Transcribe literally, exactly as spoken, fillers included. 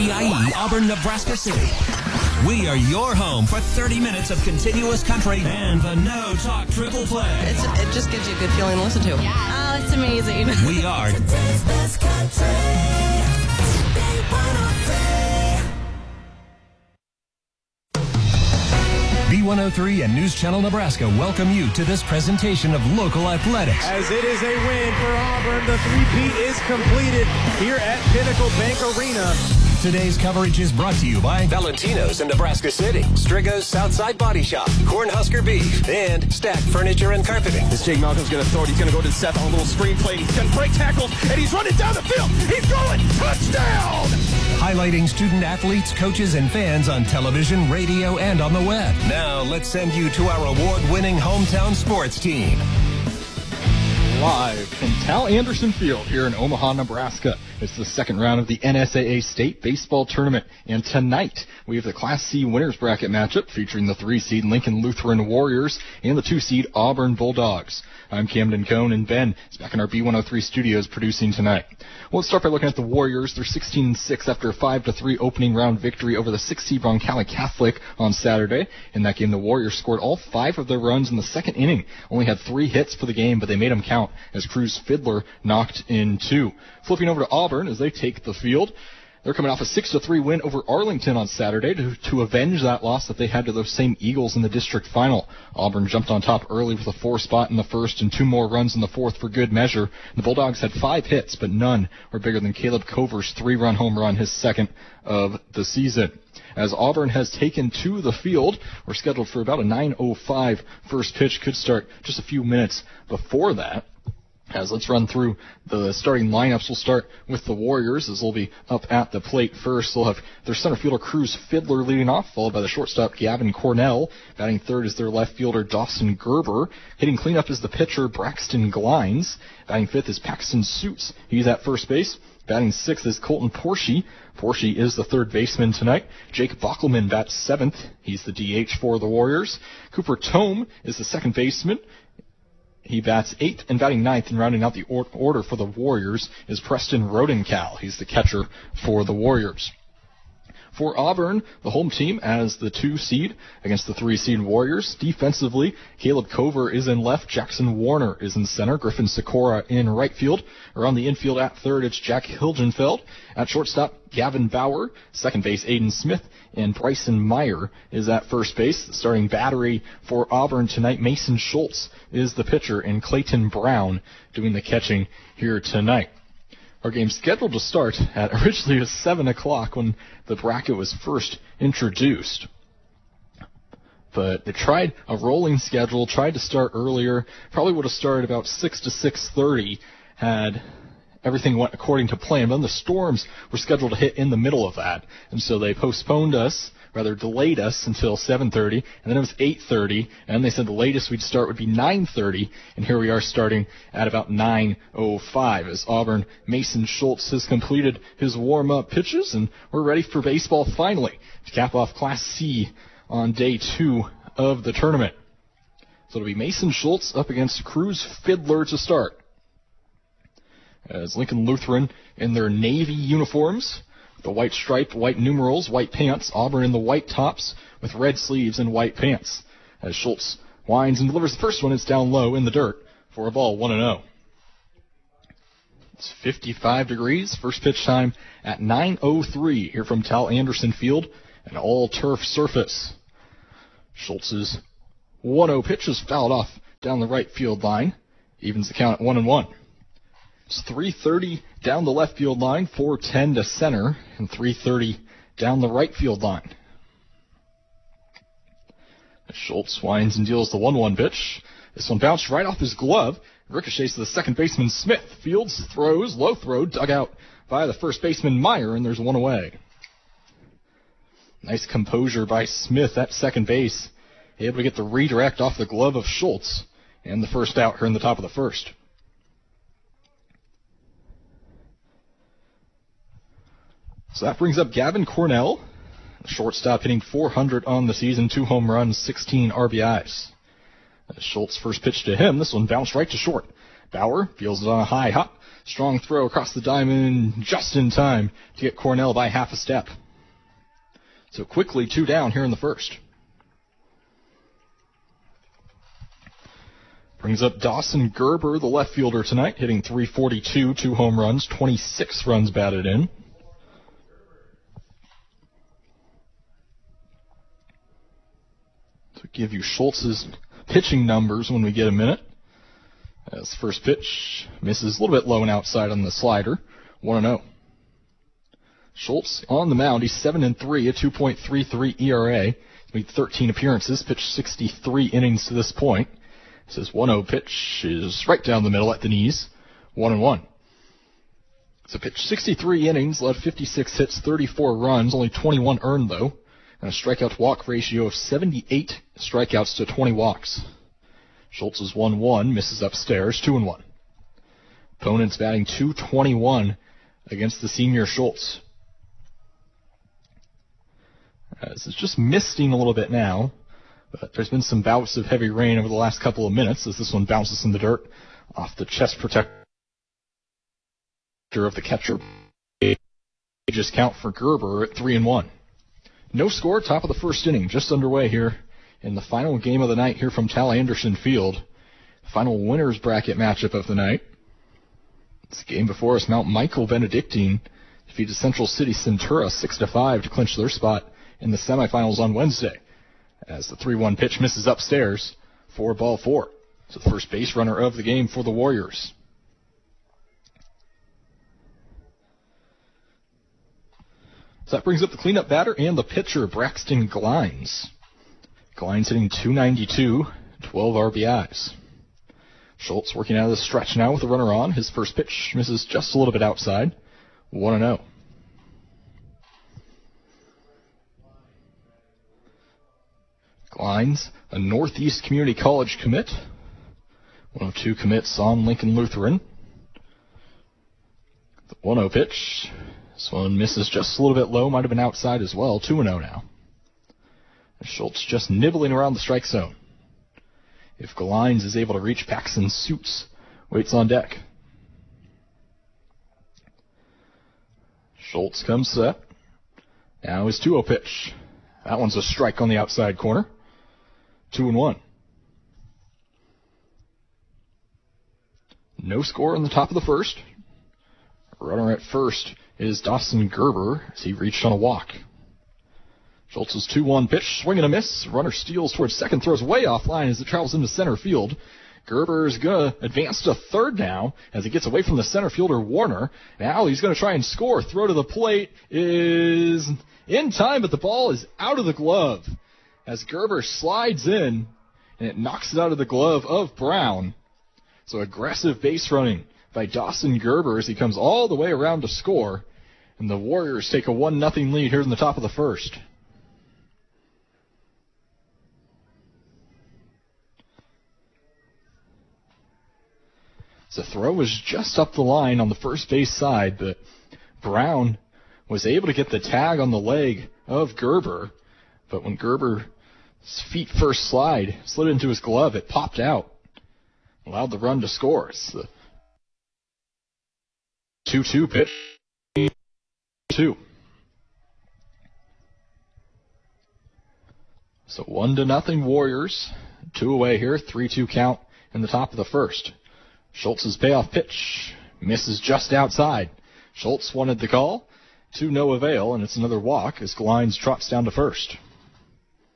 B I E, Auburn, Nebraska City. We are your home for thirty minutes of continuous country and the No Talk Triple Play. It's, it just gives you a good feeling to listen to. Yeah. Oh, it's amazing. We are Today's best country. Big one oh three. B one oh three and News Channel Nebraska welcome you to this presentation of local athletics. As it is a win for Auburn, the three-peat is completed here at Pinnacle Bank Arena. Today's coverage is brought to you by Valentino's in Nebraska City, Strigo's Southside Body Shop, Cornhusker Beef, and Stack Furniture and Carpeting. As Jake Malcolm's going to throw it, he's going to go to Seth on a little screen play. He's going to break tackles, and he's running down the field. He's going touchdown! Highlighting student athletes, coaches, and fans on television, radio, and on the web. Now, let's send you to our award-winning hometown sports team. Live from Tal Anderson Field here in Omaha, Nebraska. It's the second round of the N S A A State Baseball Tournament. And tonight, we have the Class C Winners Bracket matchup featuring the three-seed Lincoln Lutheran Warriors and the two-seed Auburn Bulldogs. I'm Camden Cohn, and Ben is back in our B one oh three studios producing tonight. Well, let's start by looking at the Warriors. They're sixteen and six after a five to three opening round victory over the six-seed Roncalli Catholic on Saturday. In that game, the Warriors scored all five of their runs in the second inning. Only had three hits for the game, but they made them count as Cruz Fiddler knocked in two. Flipping over to Auburn as they take the field. They're coming off a six to three win over Arlington on Saturday to, to avenge that loss that they had to those same Eagles in the district final. Auburn jumped on top early with a four spot in the first and two more runs in the fourth for good measure. The Bulldogs had five hits, but none were bigger than Caleb Cover's three-run home run, his second of the season. As Auburn has taken to the field, we're scheduled for about a nine oh five first pitch. Could start just a few minutes before that. As let's run through the starting lineups. We'll start with the Warriors, as they'll be up at the plate first. They'll have their center fielder Cruz Fiddler leading off, followed by the shortstop Gavin Cornell. Batting third is their left fielder Dawson Gerber. Hitting cleanup is the pitcher Braxton Glines. Batting fifth is Paxton Suits. He's at first base. Batting sixth is Colton Porsche. Porsche is the third baseman tonight. Jake Bockelman bats seventh. He's the D H for the Warriors. Cooper Tome is the second baseman. He bats eighth, and batting ninth and rounding out the or- order for the Warriors is Preston Rodencal. He's the catcher for the Warriors. For Auburn, the home team as the two seed against the three seed Warriors. Defensively, Caleb Cover is in left, Jackson Warner is in center, Griffin Sikora in right field. Around the infield at third, it's Jack Hilgenfeld. At shortstop, Gavin Bauer. Second base, Aiden Smith. And Bryson Meyer is at first base. The starting battery for Auburn tonight, Mason Schultz is the pitcher, and Clayton Brown doing the catching here tonight. Our game's scheduled to start at originally seven o'clock when the bracket was first introduced. But they tried a rolling schedule, tried to start earlier, probably would have started about six to six thirty had everything went according to plan. Then the storms were scheduled to hit in the middle of that, and so they postponed us, rather delayed us until seven thirty, and then it was eight thirty, and they said the latest we'd start would be nine thirty, and here we are starting at about nine oh five as Auburn Mason Schultz has completed his warm-up pitches, and we're ready for baseball finally to cap off Class C on day two of the tournament. So it'll be Mason Schultz up against Cruz Fiddler to start. As Lincoln Lutheran in their navy uniforms, the white stripe, white numerals, white pants. Auburn in the white tops with red sleeves and white pants. As Schultz winds and delivers the first one, it's down low in the dirt for a ball one and oh. It's fifty-five degrees. First pitch time at nine oh three here from Tal Anderson Field, an all-turf surface. Schultz's one oh pitch is fouled off down the right field line. Evens the count at one and one. It's three thirty down the left field line, four ten to center, and three thirty down the right field line. Schultz winds and deals the one one pitch. This one bounced right off his glove. Ricochets to the second baseman Smith. Fields throws, low throw, dug out by the first baseman Meyer, and there's one away. Nice composure by Smith at second base. Able to get the redirect off the glove of Schultz, and the first out here in the top of the first. So that brings up Gavin Cornell, shortstop, hitting four hundred on the season, two home runs, sixteen R B Is. As Schultz first pitch to him, this one bounced right to short. Bauer fields it on a high hop. Strong throw across the diamond just in time to get Cornell by half a step. So quickly two down here in the first. Brings up Dawson Gerber, the left fielder tonight, hitting three forty-two, two home runs, twenty-six runs batted in. To give you Schultz's pitching numbers when we get a minute. As first pitch misses a little bit low and outside on the slider, one and oh. Schultz on the mound, he's seven and three, a two point three three E R A. He's made thirteen appearances, pitched sixty-three innings to this point. His one oh pitch is right down the middle at the knees, one and one. So pitched sixty-three innings, led fifty-six hits, thirty-four runs, only twenty-one earned though, and a strikeout-to-walk ratio of seventy-eight strikeouts to twenty walks. Schultz is one one, misses upstairs, two and one. Opponent's batting two twenty-one against the senior Schultz. As it's just misting a little bit now, but there's been some bouts of heavy rain over the last couple of minutes as this one bounces in the dirt off the chest protector of the catcher. Just count for Gerber at three and one. No score, top of the first inning, just underway here in the final game of the night here from Tal Anderson Field. Final winners bracket matchup of the night. This game before us, Mount Michael Benedictine defeated Central City Centura six to five to clinch their spot in the semifinals on Wednesday. As the three one pitch misses upstairs, four ball four. So the first base runner of the game for the Warriors. So that brings up the cleanup batter and the pitcher, Braxton Glines. Glines hitting two ninety-two, twelve R B Is. Schultz working out of the stretch now with the runner on. His first pitch misses just a little bit outside, one and oh. Glines, a Northeast Community College commit. one oh two commits on Lincoln Lutheran. The one oh pitch. This one misses just a little bit low, might have been outside as well. two and oh now. And Schultz just nibbling around the strike zone. If Glines is able to reach, Paxton Suits waits on deck. Schultz comes set. Now his two oh pitch. That one's a strike on the outside corner. Two and one. No score on the top of the first. Runner at first is Dawson Gerber as he reached on a walk. Schultz's two one pitch, swing and a miss. Runner steals towards second, throws way offline as it travels into center field. Gerber is going to advance to third now as he gets away from the center fielder Warner. Now he's going to try and score. Throw to the plate is in time, but the ball is out of the glove as Gerber slides in and it knocks it out of the glove of Brown. So aggressive base running by Dawson Gerber as he comes all the way around to score. And the Warriors take a one nothing lead here in the top of the first. The throw was just up the line on the first base side, but Brown was able to get the tag on the leg of Gerber. But when Gerber's feet first slide slid into his glove, it popped out, allowed the run to score. It's the two two pitch. Two. So one to nothing Warriors. Two away here, three two count in the top of the first. Schultz's payoff pitch misses just outside. Schultz wanted the call, to no avail, and it's another walk as Glines trots down to first.